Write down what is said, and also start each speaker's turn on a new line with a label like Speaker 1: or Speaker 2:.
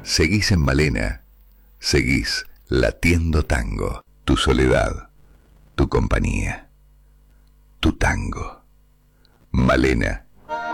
Speaker 1: Seguís en Malena. Seguís latiendo tango. Tu soledad. Tu compañía. Tu tango. Malena.